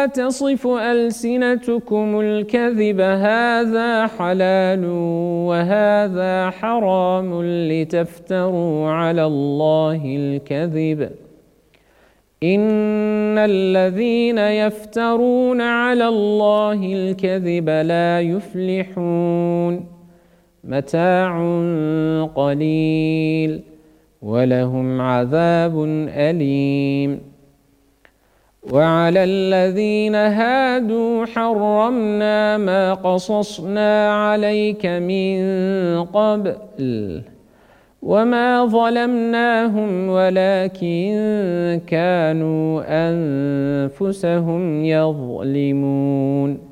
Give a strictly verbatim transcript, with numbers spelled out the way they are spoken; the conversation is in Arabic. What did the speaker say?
تصف ألسنتكم الكذب هذا حلال وهذا حرام لتفتروا على الله الكذب إن الذين يفترون على الله الكذب لا يفلحون متاع قليل ولهم عذاب أليم. وعلى الذين هادوا حرمنا ما قصصنا عليك من قبل وما ظلمناهم ولكن كانوا أنفسهم يظلمون.